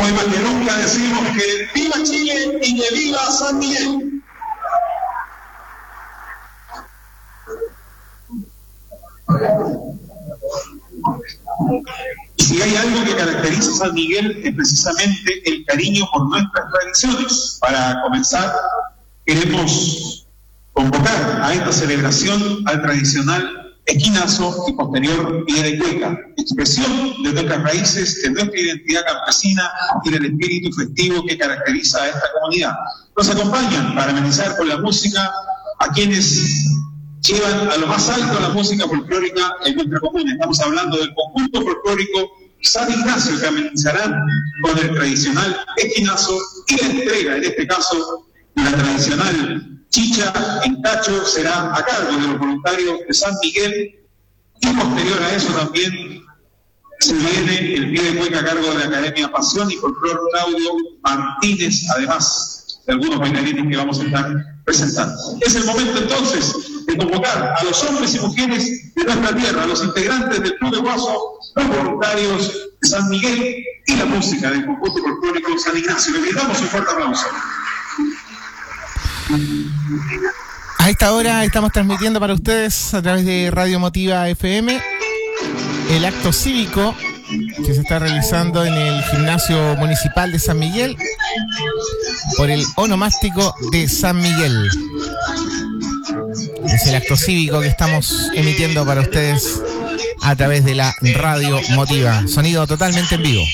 Hoy más que nunca decimos que viva Chile y que viva San Miguel. Y si hay algo que caracteriza a San Miguel es precisamente el cariño por nuestras tradiciones. Para comenzar, queremos convocar a esta celebración al tradicional esquinazo y posterior pie de cueca, expresión de nuestras raíces, de nuestra identidad campesina y del espíritu festivo que caracteriza a esta comunidad. Nos acompañan para amenizar con la música a quienes llevan a lo más alto la música folclórica en nuestra comuna. Estamos hablando del conjunto folclórico San Ignacio, que amenizarán con el tradicional esquinazo y la entrega, en este caso, la tradicional chicha en cacho será a cargo de los voluntarios de San Miguel, y posterior a eso también se viene el pie de cueca a cargo de la Academia Pasión y Folclor Claudio Martínez, además de algunos bailarines que vamos a estar presentando. Es el momento entonces de convocar a los hombres y mujeres de nuestra tierra, a los integrantes del Club de Guaso, los voluntarios de San Miguel y la música del conjunto folclórico San Ignacio. Les brindamos un fuerte aplauso. A esta hora estamos transmitiendo para ustedes a través de Radio Motiva FM el acto cívico que se está realizando en el Gimnasio Municipal de San Miguel por el onomástico de San Miguel. Es el acto cívico que estamos emitiendo para ustedes a través de la Radio Motiva. Sonido totalmente en vivo.